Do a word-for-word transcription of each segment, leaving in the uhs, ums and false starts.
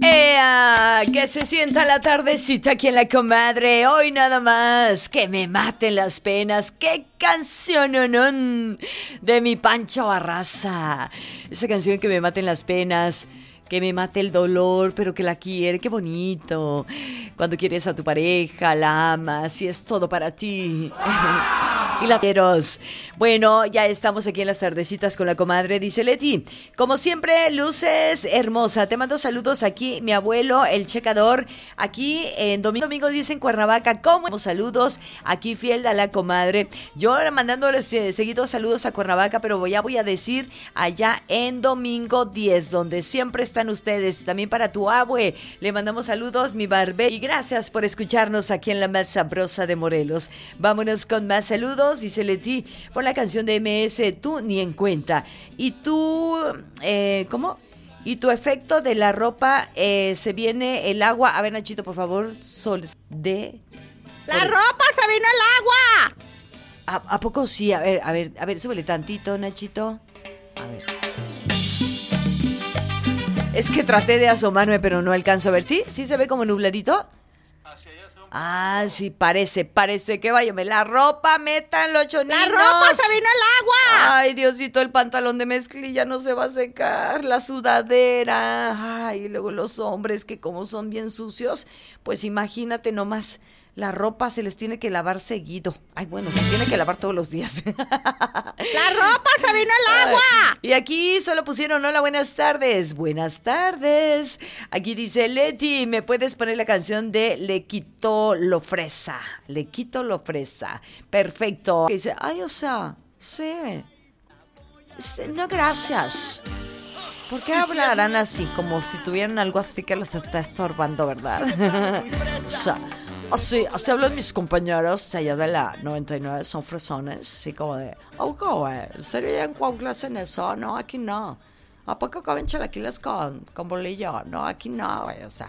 Ea, que se sienta la tardecita aquí en La Comadre. Hoy nada más, que me maten las penas. ¡Qué canción de mi Pancho Barraza! Esa canción que me maten las penas, que me mate el dolor, pero que la quiere. ¡Qué bonito! Cuando quieres a tu pareja, la amas y es todo para ti. Y la quieros. Bueno, ya estamos aquí en las tardecitas con La Comadre, dice Leti. Como siempre, luces hermosa. Te mando saludos aquí, mi abuelo, el checador. Aquí en Domingo, Domingo dice en Cuernavaca. ¿Cómo? Saludos aquí fiel a La Comadre. Yo mandándoles eh, seguidos saludos a Cuernavaca, pero ya voy a decir allá en Domingo diez, donde siempre están ustedes. También para tu abue, le mandamos saludos, mi barbe. Y gracias por escucharnos aquí en la más sabrosa de Morelos. Vámonos con más saludos. Dice Leti, por la canción de M S, Tú ni en cuenta. Y tú, eh, ¿cómo? Y tu efecto de la ropa, eh, se viene el agua. A ver, Nachito, por favor, sol de... ¡La por... ropa se vino el agua! ¿A, ¿A poco sí? A ver, a ver, a ver, súbele tantito, Nachito. A ver. Es que traté de asomarme, pero no alcanzo a ver. ¿Sí? ¿Sí se ve como nubladito? Ah, sí, parece, parece que váyame. La ropa, metan los choninos. ¡La ropa se vino el agua! Ay, Diosito, el pantalón de mezclilla no se va a secar. La sudadera. Ay, y luego los hombres que como son bien sucios, pues imagínate nomás. La ropa se les tiene que lavar seguido. Ay, bueno, se tiene que lavar todos los días. ¡La ropa se vino el agua! Ay, y aquí solo pusieron hola, buenas tardes. Buenas tardes. Aquí dice Leti, ¿me puedes poner la canción de Le quito lo fresa? Le quito lo fresa. Perfecto. Dice, ay, o sea, sí. No, gracias. ¿Por qué hablarán así? Como si tuvieran algo así que les está estorbando, ¿verdad? O sea... Así, así hablan mis compañeros allá de la noventa y nueve, son fresones, así como de, oh, güey, ¿en serio ya en Cuautla hacen eso? No, aquí no. ¿A poco comen chilaquiles con, con bolillo? No, aquí no, güey, o sea.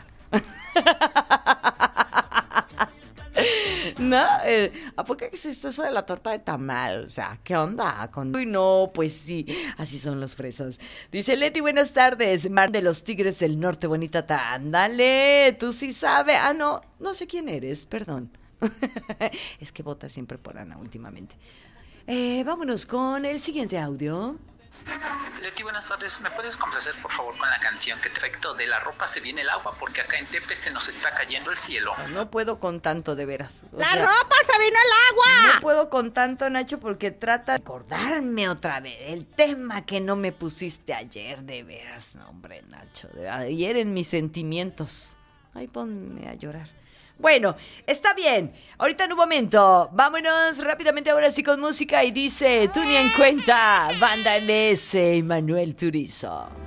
No, eh, ¿a poco existe eso de la torta de tamal? O sea, ¿qué onda? Con... Uy, no, pues sí, así son los fresas. Dice Leti, buenas tardes, Mar de los Tigres del Norte, bonita tanda. Dale, tú sí sabes. Ah, no, no sé quién eres, perdón. Es que vota siempre por Ana últimamente. Eh, vámonos con el siguiente audio. Leti, buenas tardes. ¿Me puedes complacer, por favor, con la canción que efecto de la ropa se viene el agua? Porque acá en Tepe se nos está cayendo el cielo. No, no puedo con tanto, de veras. O ¡La sea, ropa se vino el agua! No puedo con tanto, Nacho, porque trata de acordarme otra vez el tema que no me pusiste ayer, de veras. No, hombre, Nacho, de ayer en mis sentimientos. Ay, ponme a llorar. Bueno, está bien. Ahorita en un momento, vámonos rápidamente ahora sí con música y dice, tú ni en cuenta, Banda M S y Manuel Turizo.